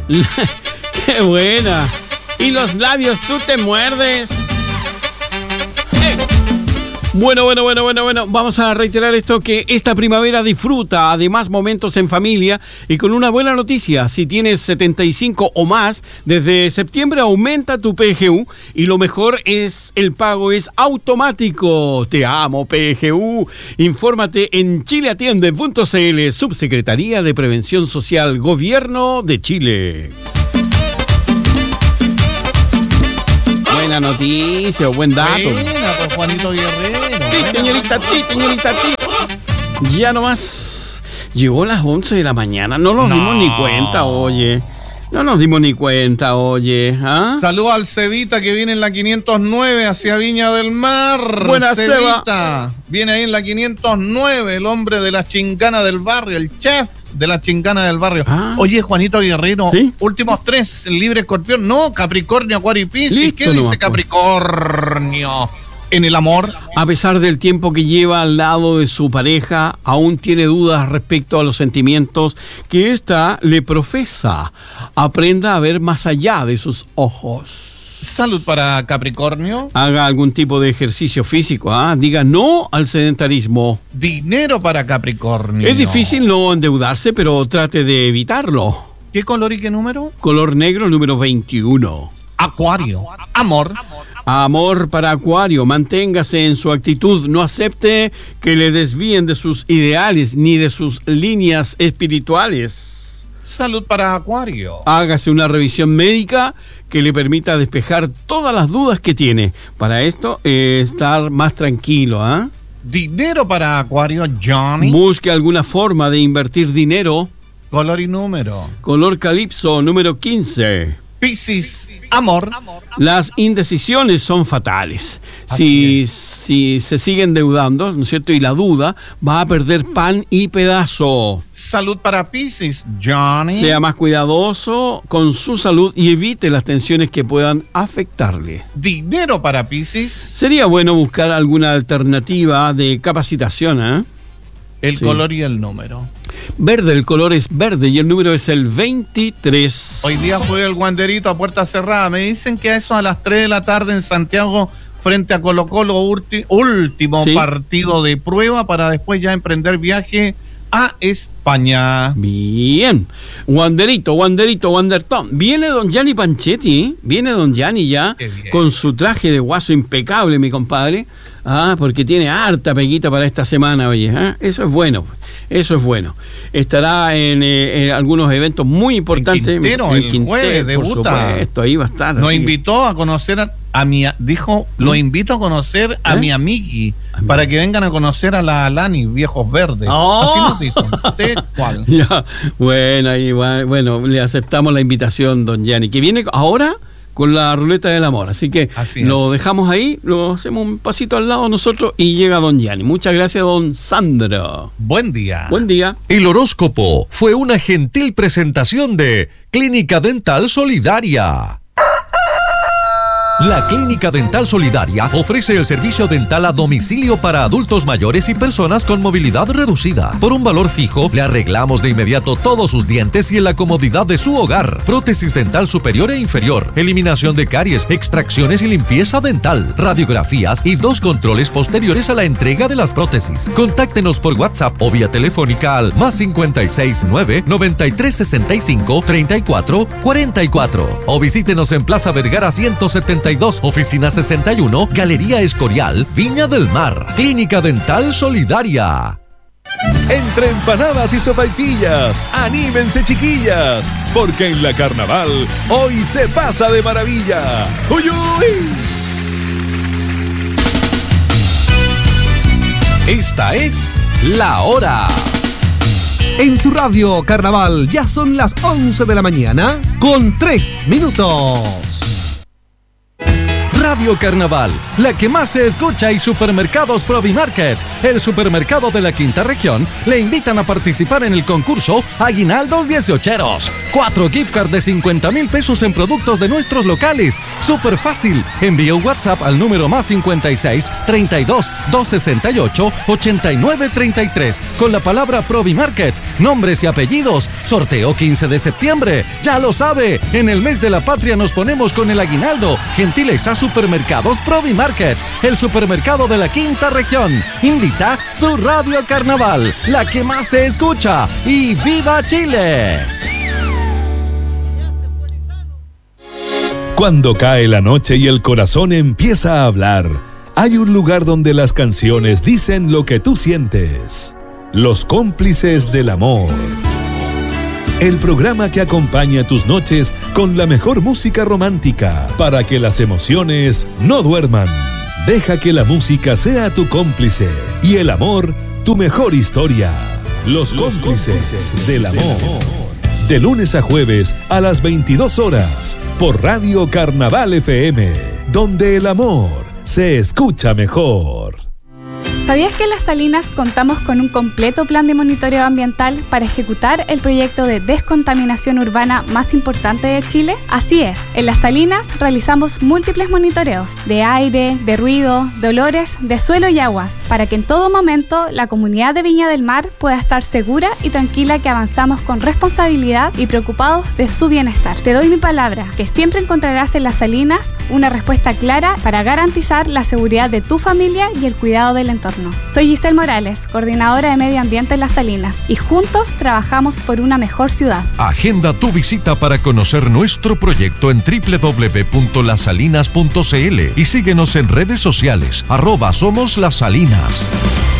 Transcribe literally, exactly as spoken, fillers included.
¡Qué buena! Y los labios tú te muerdes. Bueno, bueno, bueno, bueno, bueno, vamos a reiterar esto, que esta primavera disfruta además momentos en familia y con una buena noticia. Si tienes setenta y cinco o más, desde septiembre aumenta tu P G U y lo mejor es el pago es automático. Te amo, P G U. Infórmate en chileatiende punto c l, Subsecretaría de Prevención Social, Gobierno de Chile. Buena noticia, buen dato. Buena, pues Juanito Guerrero. Sí, señorita, sí, señorita, sí. Ya nomás llegó las once de la mañana. No nos No. dimos ni cuenta, oye. No nos dimos ni cuenta, oye. ¿Ah? Saludos al Cevita que viene en la quinientos nueve hacia Viña del Mar. Buena, Cevita. Viene ahí en la quinientos nueve, el hombre de la chingana del barrio, el chef de la chingana del barrio. Ah. Oye, Juanito Guerrero, ¿Sí? últimos tres, libre escorpión. No, Capricornio, Acuario y Piscis. Listo ¿Qué dice nomás, pues. Capricornio? En el amor. A pesar del tiempo que lleva al lado de su pareja, aún tiene dudas respecto a los sentimientos que ésta le profesa. Aprenda a ver más allá de sus ojos. Salud para Capricornio. Haga algún tipo de ejercicio físico, ¿ah? Diga no al sedentarismo. Dinero para Capricornio. Es difícil no endeudarse, pero trate de evitarlo. ¿Qué color y qué número? Color negro número veintiuno. Acuario. Amor. Amor para Acuario, manténgase en su actitud, no acepte que le desvíen de sus ideales ni de sus líneas espirituales. Salud para Acuario. Hágase una revisión médica que le permita despejar todas las dudas que tiene. Para esto, eh, estar más tranquilo, ¿ah? Dinero para Acuario, Johnny. Busque alguna forma de invertir dinero. Color y número. Color calipso número quince. Piscis, amor. Las indecisiones son fatales. Así Si, si se sigue endeudando, ¿no es cierto? Y la duda, va a perder pan y pedazo. Salud para Piscis, Johnny. Sea más cuidadoso con su salud y evite las tensiones que puedan afectarle. Dinero para Piscis. Sería bueno buscar alguna alternativa de capacitación, ¿eh? El Sí. color y el número. Verde, el color es verde y el número es el veintitrés. Hoy día juega el Guanderito a puerta cerrada. Me dicen que a eso a las tres de la tarde en Santiago, frente a Colo Colo, ulti- último Sí. partido de prueba para después ya emprender viaje a España. Bien. Wanderito, Wanderito, Wanderton. Viene don Gianni Panchetti, ¿eh? Viene don Gianni ya Qué bien. con su traje de guaso impecable, mi compadre. Ah, porque tiene harta peguita para esta semana, oye. ¿eh? Eso es bueno, eso es bueno. Estará en, eh, en algunos eventos muy importantes. En Quintero, el Quintero, jueves, por debuta. supuesto, ahí va a estar. Nos así que- invitó a conocer a, a mi, dijo, lo invito a conocer a ¿Eh? mi amigui, A mi- para que vengan a conocer a la Alani, viejos verdes. ¡Oh! Así nos dijo. ¿Usted cuál? Ya, bueno, ahí va, bueno, le aceptamos la invitación, don Gianni, que viene ahora con la ruleta del amor. Así que Así lo es. dejamos ahí, lo hacemos un pasito al lado nosotros y llega don Gianni. Muchas gracias, don Sandro. Buen día. Buen día. El horóscopo fue una gentil presentación de Clínica Dental Solidaria. La Clínica Dental Solidaria ofrece el servicio dental a domicilio para adultos mayores y personas con movilidad reducida. Por un valor fijo, le arreglamos de inmediato todos sus dientes y en la comodidad de su hogar. Prótesis dental superior e inferior, eliminación de caries, extracciones y limpieza dental, radiografías y dos controles posteriores a la entrega de las prótesis. Contáctenos por WhatsApp o vía telefónica al más cinco seis nueve, noventa y tres sesenta y cinco, treinta y cuatro cuarenta y cuatro o visítenos en Plaza Vergara ciento setenta y dos, oficina sesenta y uno, Galería Escorial, Viña del Mar. Clínica Dental Solidaria. Entre empanadas y sopaipillas, anímense chiquillas, porque en la Carnaval hoy se pasa de maravilla. ¡Uy, uy! Esta es La Hora. En su radio Carnaval ya son las once de la mañana con tres minutos. Radio Carnaval, la que más se escucha, y Supermercados Provimarket, el supermercado de la Quinta Región, le invitan a participar en el concurso Aguinaldos dieciocheros. Cuatro gift cards de cincuenta mil pesos en productos de nuestros locales. Súper fácil. Envía un WhatsApp al número más cincuenta y seis, treinta y dos, doscientos sesenta y ocho, ochenta y nueve treinta y tres con la palabra Provimarket, nombres y apellidos. Sorteo quince de septiembre. Ya lo sabe, en el mes de la patria nos ponemos con el aguinaldo. Gentileza Supermercados Provimarket, el supermercado de la Quinta Región. Invita su Radio Carnaval, la que más se escucha. ¡Y viva Chile! Cuando cae la noche y el corazón empieza a hablar, hay un lugar donde las canciones dicen lo que tú sientes. Los cómplices del amor. El programa que acompaña tus noches con la mejor música romántica para que las emociones no duerman. Deja que la música sea tu cómplice y el amor tu mejor historia. Los cómplices del amor. De lunes a jueves a las veintidós horas por Radio Carnaval F M, donde el amor se escucha mejor. ¿Sabías que en Las Salinas contamos con un completo plan de monitoreo ambiental para ejecutar el proyecto de descontaminación urbana más importante de Chile? Así es, en Las Salinas realizamos múltiples monitoreos de aire, de ruido, de olores, de suelo y aguas, para que en todo momento la comunidad de Viña del Mar pueda estar segura y tranquila que avanzamos con responsabilidad y preocupados de su bienestar. Te doy mi palabra, que siempre encontrarás en Las Salinas una respuesta clara para garantizar la seguridad de tu familia y el cuidado del entorno. Soy Giselle Morales, coordinadora de Medio Ambiente en Las Salinas, y juntos trabajamos por una mejor ciudad. Agenda tu visita para conocer nuestro proyecto en doble u doble u doble u punto las salinas punto c l y síguenos en redes sociales, arroba Somos Las Salinas.